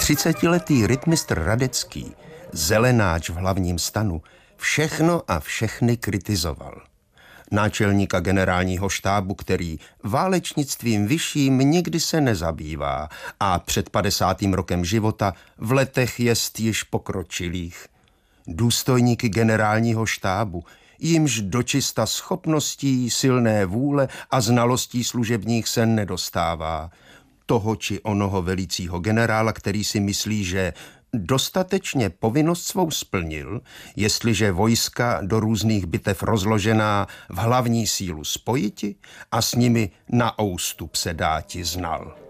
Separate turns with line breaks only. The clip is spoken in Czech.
30letý rytmistr Radecký, zelenáč v hlavním stanu, všechno a všechny kritizoval. Náčelníka generálního štábu, který válečnictvím vyšším nikdy se nezabývá a před 50. rokem života v letech jest již pokročilých. Důstojníky generálního štábu, jimž dočista schopností, silné vůle a znalostí služebních se nedostává. Toho či onoho velícího generála, který si myslí, že dostatečně povinnost svou splnil, jestliže vojska do různých bitev rozložená v hlavní sílu spojiti a s nimi na oustup se dáti znal.